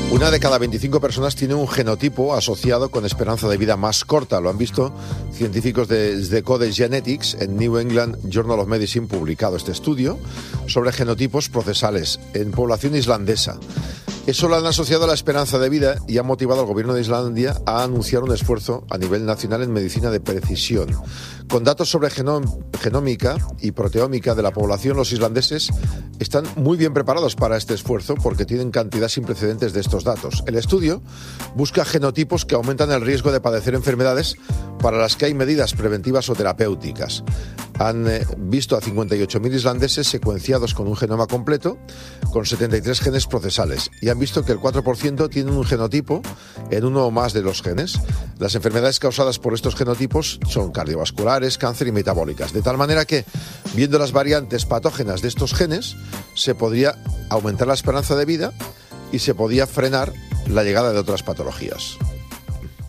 Una de cada 25 personas tiene un genotipo asociado con esperanza de vida más corta. Lo han visto científicos de The Code Genetics en New England Journal of Medicine, publicado este estudio sobre genotipos procesales en población islandesa. Eso lo han asociado a la esperanza de vida y ha motivado al gobierno de Islandia a anunciar un esfuerzo a nivel nacional en medicina de precisión. Con datos sobre genómica y proteómica de la población, los islandeses están muy bien preparados para este esfuerzo porque tienen cantidad sin precedentes de estos datos. El estudio busca genotipos que aumentan el riesgo de padecer enfermedades para las que hay medidas preventivas o terapéuticas. Han visto a 58.000 islandeses secuenciados con un genoma completo, con 73 genes procesales, y han visto que el 4% tienen un genotipo en uno o más de los genes. Las enfermedades causadas por estos genotipos son cardiovasculares, cáncer y metabólicas, de tal manera que, viendo las variantes patógenas de estos genes, se podría aumentar la esperanza de vida y se podía frenar la llegada de otras patologías.